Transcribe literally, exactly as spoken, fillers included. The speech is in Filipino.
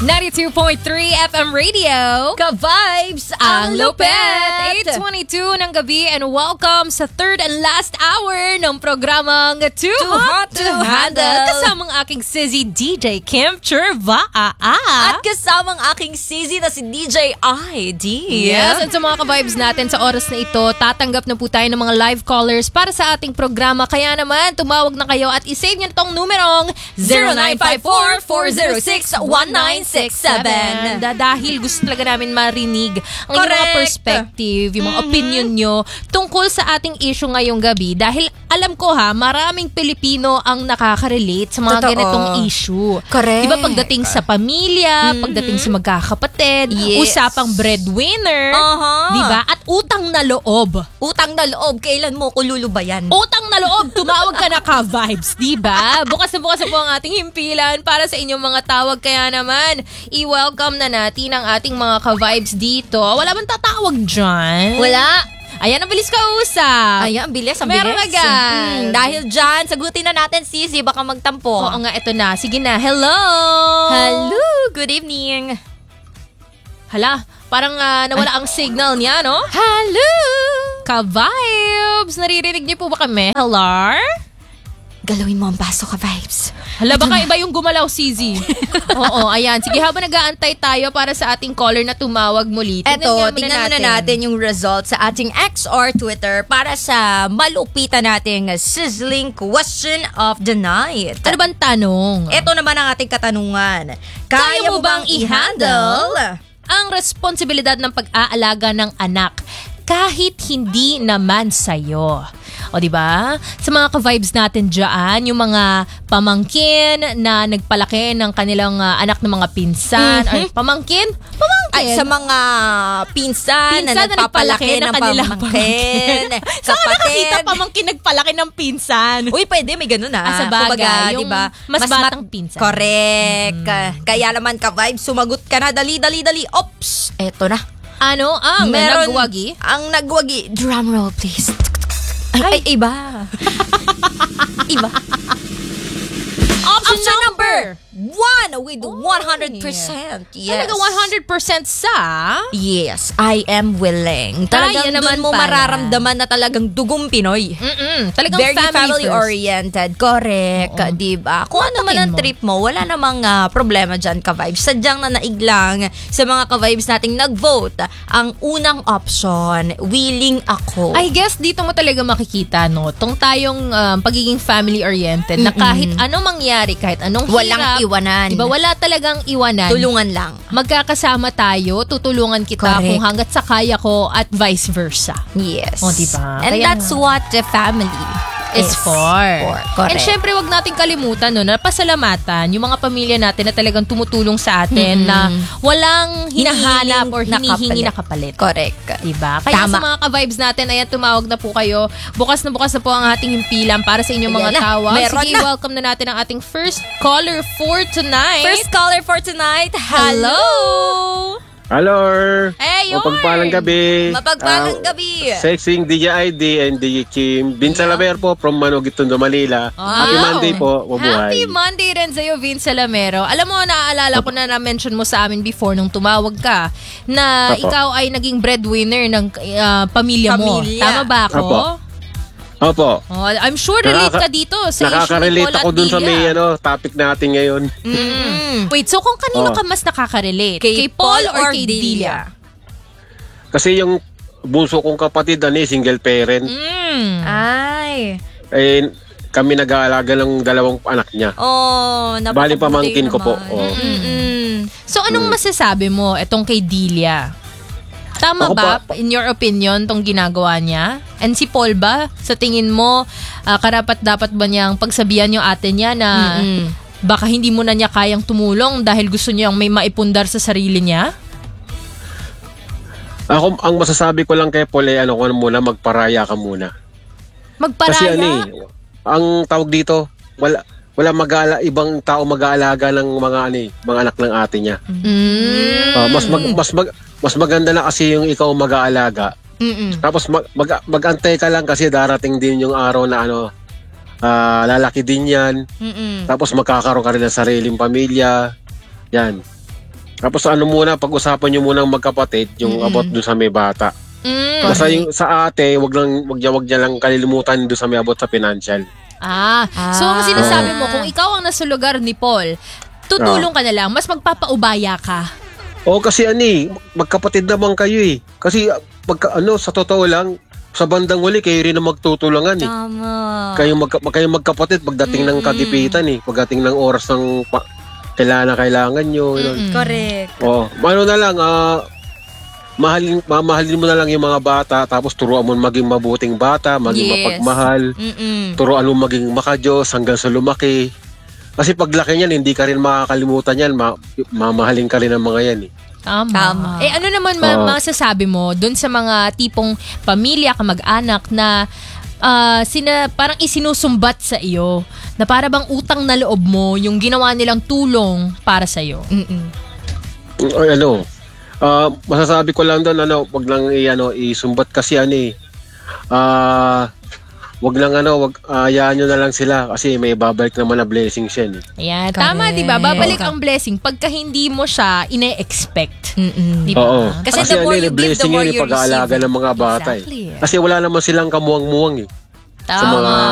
ninety-two point three F M Radio. Ka-vibes Ang ang lupet! lupet! eight twenty-two ng gabi and welcome sa third and last hour ng programang Too, Too Hot to Handle. Kasamang aking Sizzy D J Kim Churva. At kasamang aking Sizzy na si D J I D. Yes, at sa mga ka-vibes natin sa oras na ito, tatanggap na po tayo ng mga live callers para sa ating programa. Kaya naman, tumawag na kayo at isave nyo itong numerong zero nine five four, four zero six, one nine six seven. Da- dahil gusto talaga namin marinig ang inyong mga Correct. perspective, yung mga opinion nyo tungkol sa ating issue ngayong gabi. Dahil alam ko ha, maraming Pilipino ang nakaka-relate sa mga Totoo. ganitong issue. Correct. Diba pagdating sa pamilya, pagdating sa magkakapatid, Yes. usapang breadwinner, Aha. diba? At utang na loob. Utang na loob, kailan mo kululubayan? Utang na loob, tumawag ka na ka-vibes, diba? Bukas na bukas na po ang ating himpilan para sa inyong mga tawag. Kaya naman, i-welcome na natin ang ating mga ka-vibes dito. Wala bang tatawag dyan? Wala. Ayan, ang bilis ka usap. Ay, ang bilis, ang Meron bilis. agad. Hmm, dahil dyan, sagutin na natin, Sizzy, baka magtampo. Oo nga, ito na. Sige na. Hello! Hello, good evening. Hala, parang ah, nawala ang signal niya, no? Hello! Ka-vibes! Naririnig niyo po ba kami? Hello? Galawin mo ang baso, ka-vibes. Hala, baka iba yung gumalaw, Sizzy. Oo, ayan. Sige, habang nag-aantay tayo para sa ating caller na tumawag muli. Eto, nga muna tingnan muna natin yung results sa ating X or Twitter para sa malupitan nating sizzling question of the night. Ano bang tanong? Ito naman ang ating katanungan. Kaya Kaya mo mo bang i-handle ang responsibilidad ng pag-aalaga ng anak kahit hindi naman sa'yo? O diba? Sa mga ka-vibes natin dyan, yung mga pamangkin na nagpalaki ng kanilang uh, anak ng mga pinsan. Mhm. Ay, pamangkin? Pamangkin. At sa mga pinsan, Pinsan na na nagpapalaki nagpalaki ng ng kanilang pamangkin. Saan ka nakakita pamangkin nagpalaki ng pinsan? Uy, pwede, may ganun ah. Ah, sa bagay, Kumbaga, yung diba, mas batang pinsan. Correct. Kaya naman ka-vibe, sumagot ka na, dali, dali, dali. Ops, eto na. Ano ang Meron- nagwagi? Ang nagwagi. Drum roll, please. Ay, ay, iba. Iba. Option, Option number! One with one hundred percent. Yes. Talaga one hundred percent sa... Yes, I am willing. Talagang Kaya doon naman mo pala. mararamdaman na talagang dugong Pinoy. Mm-mm. Talagang Very family, first. family-oriented. Correct. Oo. Diba? Kung ano man Matakin ang mo. trip mo, wala namang ah, problema dyan, ka-vibes. Sadyang na naiglang sa mga ka-vibes nating nag-vote. Ang unang option, willing ako. I guess dito mo talaga makikita, no? Tong tayong um, pagiging family-oriented na kahit anong mangyari, kahit anong Walang hirap, iwanan. diba? Wala talagang iwanan. Tulungan lang. Magkakasama tayo, tutulungan kita Correct. kung hanggat sa kaya ko at vice versa. Yes. O, diba? And Kaya that's nga. what the family Is for. Correct. And syempre, wag natin kalimutan, no, na pasalamatan yung mga pamilya natin na talagang tumutulong sa atin na walang hinahanap or hinihingi na kapalit. Correct. Diba? Kaya Tama. sa mga ka-vibes natin, ayan, tumawag na po kayo. Bukas na bukas na po ang ating himpilan para sa inyong mga Ayan na. tawag. Meron Sige, na. welcome na natin ang ating first caller for tonight. First caller for tonight. Hello! Hello! Hey, Yorn! Mapagpalang gabi. Mapagpalang Ah, gabi. Sexing D J I D and D J Kim. Vince Salaver po from Manogitundo, Manila. Happy Wow. Monday po. Mabuhay. Happy Monday rin sa'yo, Vince Salamero. Alam mo, naaalala ko na na-mention mo sa amin before nung tumawag ka na Apo. ikaw ay naging breadwinner ng ah, pamilya mo. Pamilya. Tama ba ako? Apo. Opo. Oh, I'm sure relate Nakaka- ka dito sa issue ni Nakaka-relate Paul ako at dun sa Dilia. may ano, topic natin ngayon. Mm. Wait, so kung kanino Oh. ka mas nakaka-relate? Kay Paul, Paul or or kay Delia? Delia? Kasi yung bunso kong kapatid, ano, eh, single parent. Mm. Ay. Eh, kami nag-aalaga ng dalawang anak niya. Oh, Bali, pamangkin ko po. Oh. Mm-mm. So anong masasabi mo etong kay Delia? Tama Ako ba, po. in your opinion, tong ginagawa niya? And si Paul ba, sa tingin mo, ah, karapat dapat ba niyang pagsabihan yung ate niya na Mm-mm. baka hindi mo na niya kayang tumulong dahil gusto niyang may maipundar sa sarili niya? Ako, ang masasabi ko lang kay Paul, eh, ano ko muna, magparaya ka muna. Magparaya? Kasi ano eh, ang tawag dito, wala wala mag-aala, ibang tao mag-aalaga ng mga ano eh, mga anak ng ate niya. Mm. Ah, mas mag, mas mag, mas maganda na kasi yung ikaw mag-aalaga. Mm-mm. Tapos mag, mag, mag-antay ka lang kasi darating din yung araw na ano, ah, lalaki din yan. Mm-mm. Tapos magkakaroon ka rin ng sariling pamilya. Yan. Tapos ano muna, pag-usapan nyo muna magkapatid, yung Mm-mm. about doon sa may bata. Mm. Basta yung sa ate, wag lang wag niya wag niya lang kalilimutan doon sa may about sa financial. Ah, so ang Ah. sinasabi mo, kung ikaw ang nasa lugar ni Paul, tutulong ka na lang, mas magpapaubaya ka. O kasi ani, magkapatid naman kayo eh. Kasi ah, magka, ano, sa totoo lang, sa bandang huli kayo rin ang magtutulungan eh. Tama. Kayo magka, kayo magkapatid pagdating ng Mm-mm. kagipitan eh, pagdating ng oras ng pa, kailangan na kailangan nyo. yun. Mm-mm. Correct. Oh, ano na lang, ah, mahalin, mamahalin mo na lang yung mga bata, tapos turuan mo maging mabuting bata, maging Yes. mapagmahal, Mm-mm. turuan mo maging makajos hanggang sa lumaki. Kasi paglaki niyan, hindi ka rin makakalimutan yan, ma- mamahalin ka rin ng mga yan eh. Tama. Tama. Eh ano naman ma- Oo. masasabi mo dun sa mga tipong pamilya, kamag-anak na ah, sina, parang isinusumbat sa iyo na para bang utang na loob mo yung ginawa nilang tulong para sa iyo? Mm-mm. Ay, ano, ah, masasabi ko lang doon, ano, wag lang i, ano, isumbat kasi ano eh. Ah, wag lang ano, wag ayaan nyo na lang sila kasi may babalik naman na blessings yan. eh. Ayan, Correct. tama 'di ba? Babalik ang blessing pagka hindi mo siya ine-expect. Mm-mm. Di ba? Oo. Kasi the more ano, you give, the blessing more yun you yung pag-aalaga receive. ng mga bata Exactly. eh. Kasi wala naman silang kamuang-muwang eh. Tama. mga